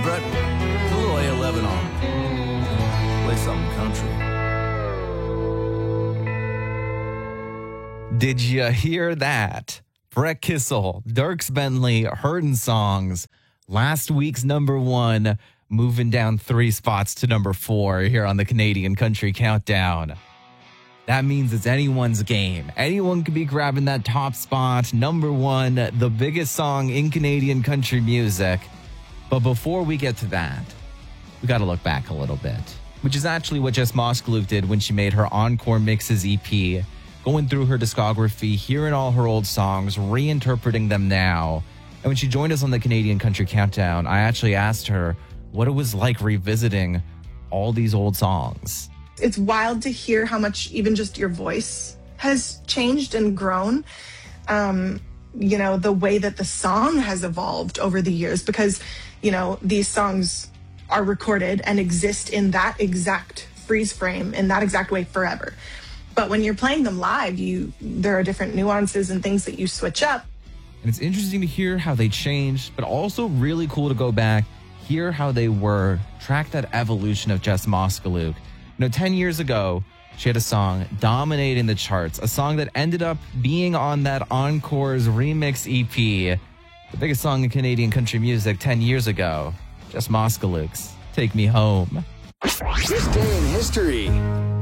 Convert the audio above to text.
Brett, a little A11 on. Play something country. Did you hear that? Brett Kissel, Dierks Bentley, Hurtin' Songs. Last week's number one, moving down 3 spots to number 4 here on the Canadian Country Countdown. That means it's anyone's game. Anyone could be grabbing that top spot, number 1, the biggest song in Canadian country music. But before we get to that, we got to look back a little bit, which is actually what Jess Moskalouk did when she made her Encore Mixes EP, going through her discography, hearing all her old songs, reinterpreting them now. And when she joined us on the Canadian Country Countdown, I actually asked her what it was like revisiting all these old songs. It's wild to hear how much even just your voice has changed and grown. The way that the song has evolved over the years, because, these songs are recorded and exist in that exact freeze frame, in that exact way forever. But when you're playing them live, there are different nuances and things that you switch up. And it's interesting to hear how they changed, but also really cool to go back, hear how they were, track that evolution of Jess Moskalouk. 10 years ago, she had a song dominating the charts, a song that ended up being on that Encore's remix EP, the biggest song in Canadian country music 10 years ago, Jess Moskalouk's Take Me Home. This day in history.